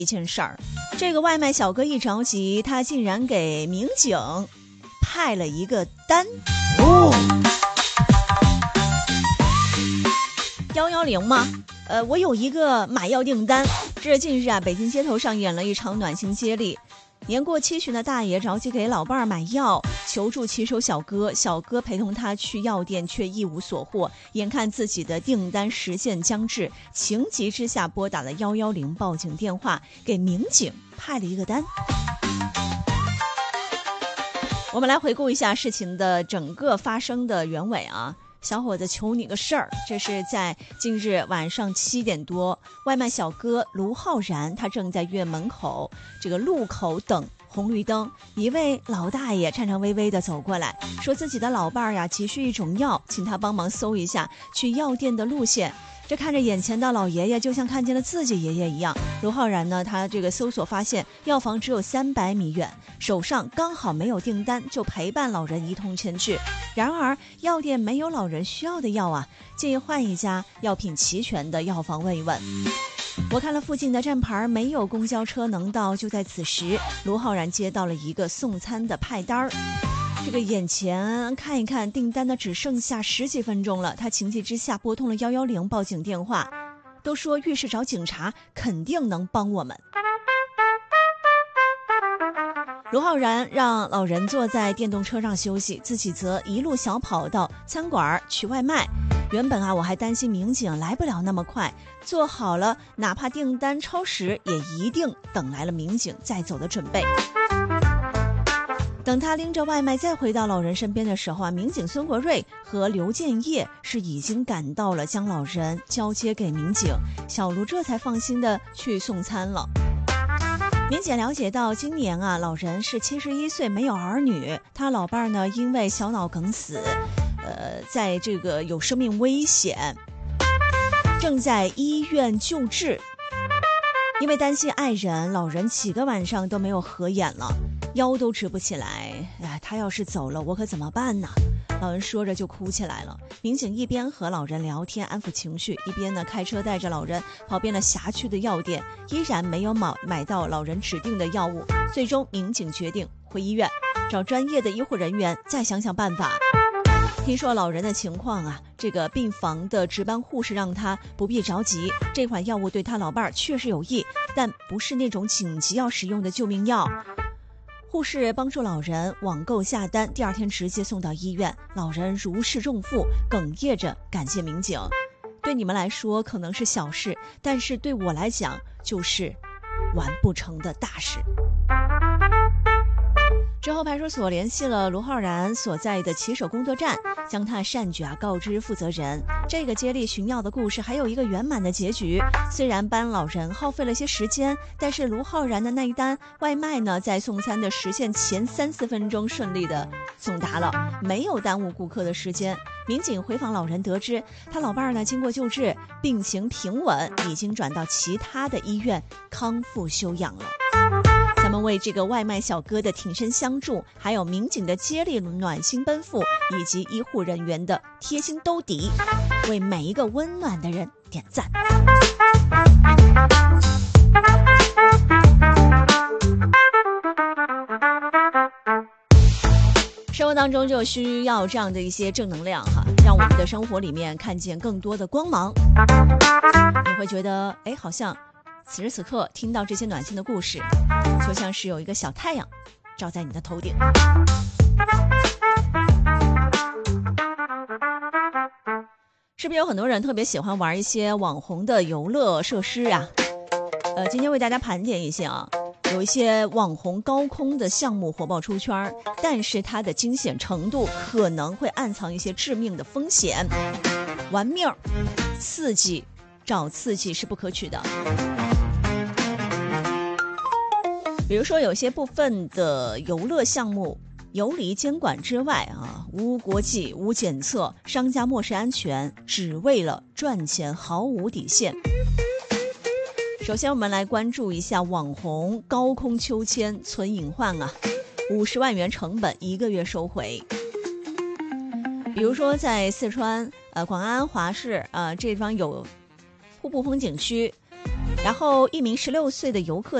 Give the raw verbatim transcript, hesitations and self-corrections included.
一件事儿，这个外卖小哥一着急，他竟然给民警派了一个单。哦，幺幺零吗？呃，我有一个买药订单。这近日啊，北京街头上演了一场暖心接力。年过七旬的大爷着急给老伴儿买药，求助骑手小哥，小哥陪同他去药店，却一无所获。眼看自己的订单时限将至，情急之下拨打了幺幺零报警电话，给民警派了一个单。我们来回顾一下事情的整个发生的原委啊。小伙子，求你个事儿，这是在近日晚上七点多，外卖小哥卢浩然他正在院门口这个路口等红绿灯，一位老大爷颤颤巍巍地走过来，说自己的老伴儿呀急需一种药，请他帮忙搜一下去药店的路线。这看着眼前的老爷爷，就像看见了自己爷爷一样。卢浩然呢，他这个搜索发现药房只有三百米远，手上刚好没有订单，就陪伴老人一同前去。然而药店没有老人需要的药啊，建议换一家药品齐全的药房问一问。我看了附近的站牌，没有公交车能到。就在此时，卢浩然接到了一个送餐的派单儿。这个眼前看一看，订单呢只剩下十几分钟了。他情急之下拨通了幺幺零报警电话，都说遇事找警察，肯定能帮我们。卢浩然让老人坐在电动车上休息，自己则一路小跑到餐馆取外卖。原本啊，我还担心民警来不了那么快，做好了哪怕订单超时，也一定等来了民警再走的准备。等他拎着外卖再回到老人身边的时候啊，民警孙国瑞和刘建业是已经赶到了，将老人交接给民警。小卢这才放心的去送餐了。民警了解到，今年啊，老人是七十一岁，没有儿女，他老伴儿呢因为小脑梗死，呃，在这个有生命危险，正在医院救治。因为担心爱人，老人几个晚上都没有合眼了，腰都直不起来。哎，他要是走了，我可怎么办呢？老人说着就哭起来了。民警一边和老人聊天安抚情绪，一边呢开车带着老人跑遍了辖区的药店，依然没有买买到老人指定的药物。最终民警决定回医院找专业的医护人员再想想办法。听说老人的情况啊，这个病房的值班护士让他不必着急，这款药物对他老伴儿确实有益，但不是那种紧急要使用的救命药。护士帮助老人网购下单，第二天直接送到医院，老人如释重负，哽咽着感谢民警。对你们来说可能是小事，但是对我来讲就是完不成的大事。之后派出所联系了卢浩然所在的骑手工作站，将他善举啊告知负责人。这个接力寻药的故事还有一个圆满的结局。虽然搬老人耗费了些时间，但是卢浩然的那一单外卖呢，在送餐的时限前三四分钟顺利的送达了，没有耽误顾客的时间。民警回访老人得知，他老伴儿呢经过救治，病情平稳，已经转到其他的医院康复休养了。咱们为这个外卖小哥的挺身相助，还有民警的接力暖心奔赴，以及医护人员的贴心兜底，为每一个温暖的人点赞。生活当中就需要这样的一些正能量哈，让我们的生活里面看见更多的光芒。你会觉得，哎，好像此时此刻听到这些暖心的故事，就像是有一个小太阳照在你的头顶。是不是有很多人特别喜欢玩一些网红的游乐设施啊？呃，今天为大家盘点一些啊，有一些网红高空的项目火爆出圈，但是它的惊险程度可能会暗藏一些致命的风险，玩命刺激找刺激是不可取的。比如说有些部分的游乐项目游离监管之外啊，无国际无检测，商家漠视安全，只为了赚钱，毫无底线。首先我们来关注一下网红高空秋千存隐患啊，五十万元成本一个月收回。比如说在四川呃广安华市啊、呃、这地方有瀑布风景区， 然后一名十六岁的游客